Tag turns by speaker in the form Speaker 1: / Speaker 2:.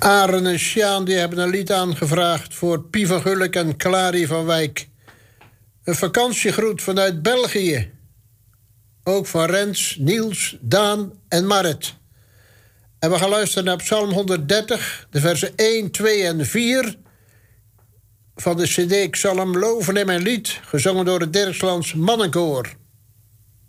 Speaker 1: Aren en Sjaan die hebben een lied aangevraagd voor Pie van Gulik en Clary van Wijk. Een vakantiegroet vanuit België. Ook van Rens, Niels, Daan en Marit. En we gaan luisteren naar Psalm 130, de versen 1, 2 en 4... van de cd Ik zal hem loven in mijn lied, gezongen door het Dirkslands Mannenkoor.